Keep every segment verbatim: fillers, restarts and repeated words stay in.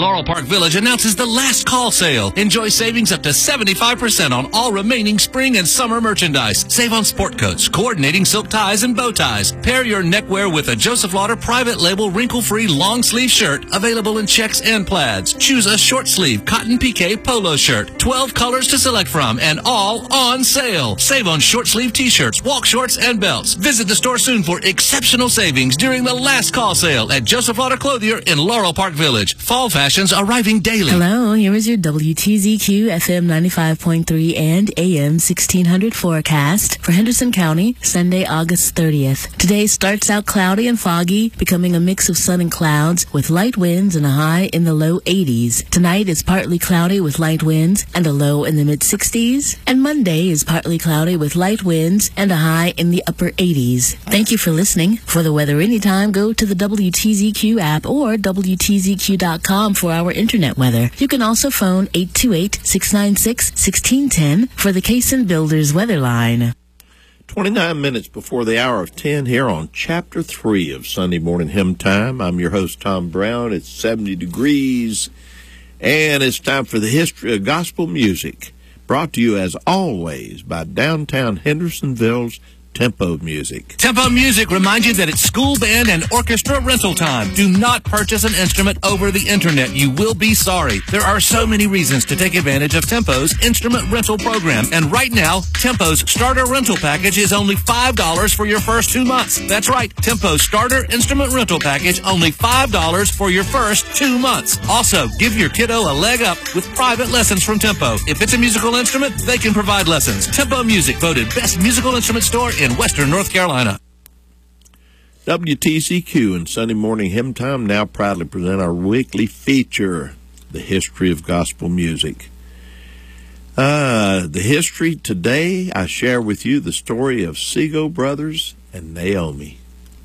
Laurel Park Village announces the last call sale. Enjoy savings up to seventy-five percent on all remaining spring and summer merchandise. Save on sport coats, coordinating silk ties, and bow ties. Pair your neckwear with a Joseph Lauder private label wrinkle-free long sleeve shirt available in checks and plaids. Choose a short sleeve cotton piqué polo shirt. twelve colors to select from and all on sale. Save on short sleeve t-shirts, walk shorts, and belts. Visit the store soon for exceptional savings during the last call sale at Joseph Lauder Clothier in Laurel Park Village. Fall fashions arriving daily. Hello, here is your W T Z Q F M ninety-five point three and A M sixteen hundred forecast for Henderson County, Sunday, August thirtieth. Today starts out cloudy and foggy, becoming a mix of sun and clouds with light winds and a high in the low eighties. Tonight is partly cloudy with light winds and a low in the mid-sixties. And Monday is partly cloudy with light winds and a high in the upper eighties. Thank you for listening. For the weather anytime, go to the W T Z Q app or W T Z Q dot com for our internet weather. You can also phone eight two eight, six nine six, one six one zero for the Cason Builders weather line. twenty-nine minutes before the hour of ten here on Chapter three of Sunday Morning Hymn Time. I'm your host, Tom Brown. It's seventy degrees, and it's time for the history of gospel music, brought to you, as always, by downtown Hendersonville's Tempo Music. Tempo Music reminds you that it's school band and orchestra rental time. Do not purchase an instrument over the internet. You will be sorry. There are so many reasons to take advantage of Tempo's instrument rental program. And right now, Tempo's starter rental package is only five dollars for your first two months. That's right. Tempo's starter instrument rental package, only five dollars for your first two months. Also, give your kiddo a leg up with private lessons from Tempo. If it's a musical instrument, they can provide lessons. Tempo Music, voted best musical instrument store in Western North Carolina. W T Z Q and Sunday Morning Hymn Time now proudly present our weekly feature, The History of Gospel Music. Uh, the history today, I share with you the story of Sego Brothers and Naomi.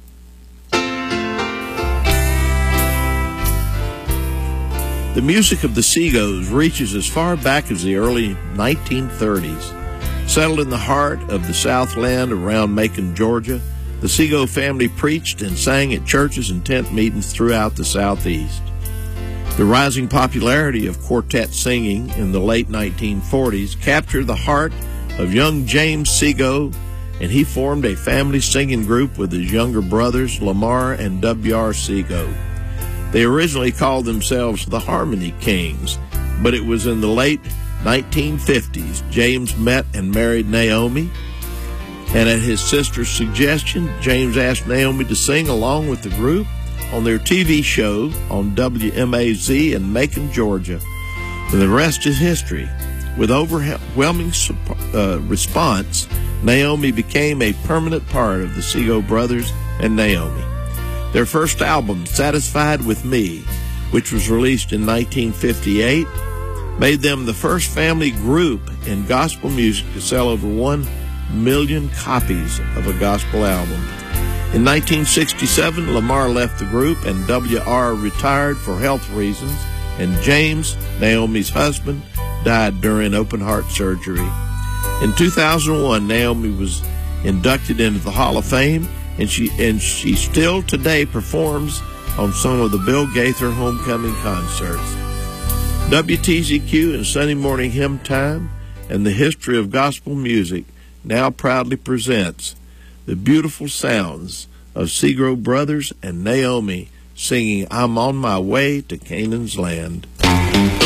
The music of the Segos reaches as far back as the early nineteen thirties. Settled in the heart of the Southland around Macon, Georgia, the Sego family preached and sang at churches and tent meetings throughout the Southeast. The rising popularity of quartet singing in the late nineteen forties captured the heart of young James Sego, and he formed a family singing group with his younger brothers, Lamar and W R Sego. They originally called themselves the Harmony Kings, but it was in the late nineteen fifties, James met and married Naomi, and at his sister's suggestion, James asked Naomi to sing along with the group on their T V show on W M A Z in Macon, Georgia. And the rest is history. With overwhelming uh, response, Naomi became a permanent part of the Sego Brothers and Naomi. Their first album, Satisfied with Me, which was released in nineteen fifty-eight, made them the first family group in gospel music to sell over one million copies of a gospel album. In nineteen sixty-seven, Lamar left the group and W R retired for health reasons, and James, Naomi's husband, died during open-heart surgery. In two thousand one, Naomi was inducted into the Hall of Fame, and she, and she still today performs on some of the Bill Gaither homecoming concerts. W T Z Q and Sunday Morning Hymn Time and the History of Gospel Music now proudly presents the beautiful sounds of Sego Brothers and Naomi singing I'm on My Way to Canaan's Land.